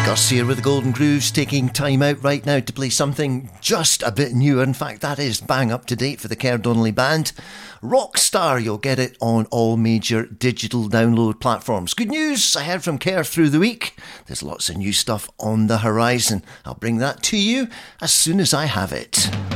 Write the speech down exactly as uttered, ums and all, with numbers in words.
Gus here with the Golden Grooves, taking time out right now to play something just a bit newer. In fact, that is bang up to date for the Ker Donnelly Band. Rockstar, you'll get it on all major digital download platforms. Good news, I heard from Ker through the week. There's lots of new stuff on the horizon. I'll bring that to you as soon as I have it.